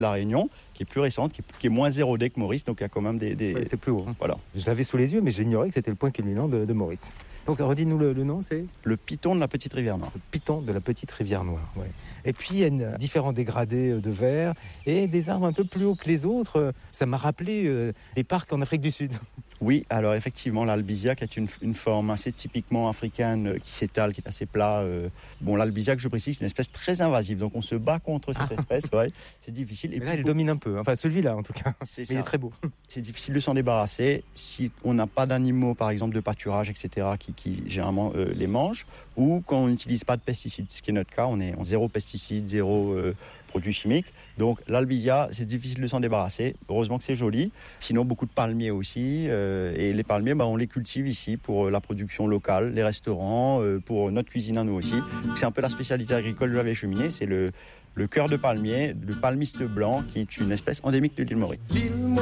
La Réunion, qui est plus récente, qui est moins érodée que Maurice, donc il y a quand même des... Ouais, c'est plus haut. Voilà. Je l'avais sous les yeux, mais j'ignorais que c'était le point culminant de Maurice. Donc redis-nous le nom, c'est Le piton de la Petite Rivière Noire. le piton de la Petite Rivière Noire. Ouais. Et puis il y a différents dégradés de verre et des arbres un peu plus hauts que les autres. Ça m'a rappelé les parcs en Afrique du Sud. Oui, alors effectivement, l'albisiaque est une forme assez typiquement africaine qui s'étale, qui est assez plat. L'albisiaque, je précise, c'est une espèce très invasive, donc on se bat contre cette espèce. Ouais, c'est difficile. Et Mais là, il domine un peu. Enfin, celui-là, en tout cas. C'est Mais ça. il est très beau. C'est difficile de s'en débarrasser si on n'a pas d'animaux, par exemple de pâturage, etc., qui généralement les mangent, ou quand on n'utilise pas de pesticides, ce qui est notre cas, on est en zéro pesticides, zéro produits chimiques. Donc l'albizia, c'est difficile de s'en débarrasser. Heureusement que c'est joli. Sinon, beaucoup de palmiers aussi. Et les palmiers, on les cultive ici pour la production locale, les restaurants, pour notre cuisine à nous aussi. Donc, c'est un peu la spécialité agricole de la Vieille-Cheminée, c'est le cœur de palmier, le palmiste blanc, qui est une espèce endémique de l'île Maurice.